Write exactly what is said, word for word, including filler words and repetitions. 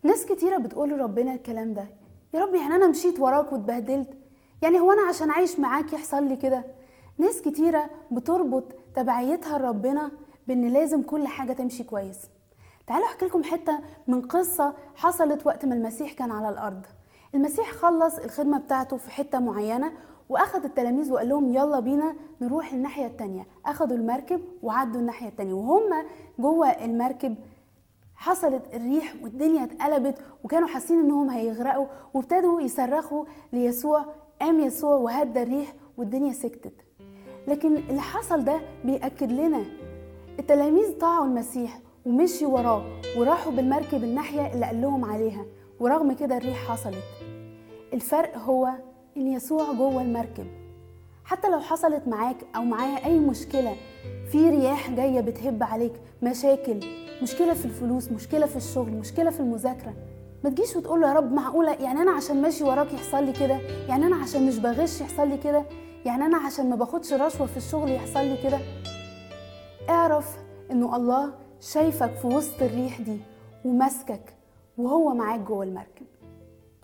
ناس كتيرة بتقول لربنا الكلام ده: يا رب يعني أنا مشيت وراك واتبهدلت، يعني هو أنا عشان عايش معاك يحصل لي كده؟ ناس كتيرة بتربط تبعيتها لربنا بأن لازم كل حاجة تمشي كويس. تعالوا أحكي لكم حتة من قصة حصلت وقت ما المسيح كان على الأرض. المسيح خلص الخدمة بتاعته في حتة معينة وأخذ التلاميذ وقال لهم يلا بينا نروح الناحية التانية. أخذوا المركب وعدوا الناحية التانية، وهم جوه المركب حصلت الريح والدنيا اتقلبت وكانوا حاسين انهم هيغرقوا، وابتدوا يصرخوا ليسوع. قام يسوع وهدى الريح والدنيا سكتت. لكن اللي حصل ده بيأكد لنا التلاميذ طاعوا المسيح ومشيوا وراه وراحوا بالمركب الناحية اللي قال لهم عليها، ورغم كده الريح حصلت. الفرق هو ان يسوع جوه المركب. حتى لو حصلت معاك او معايا اي مشكلة، في رياح جاية بتهب عليك، مشاكل، مشكلة في الفلوس، مشكلة في الشغل، مشكلة في المذاكرة، ما تجيش وتقول له يا رب معقولة يعني أنا عشان ماشي وراك يحصل لي كده؟ يعني أنا عشان مش بغش يحصل لي كده؟ يعني أنا عشان ما باخدش رشوة في الشغل يحصل لي كده؟ اعرف إنه الله شايفك في وسط الريح دي وماسكك وهو معاك جوه المركب.